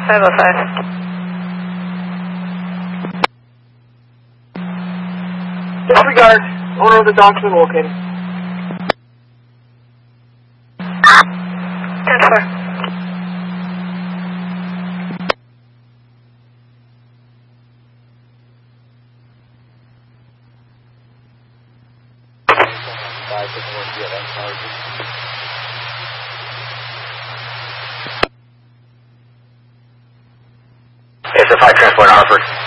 505. Disregard. Owner of the dog's been located. 10-4. It's a 5 transport Hartford.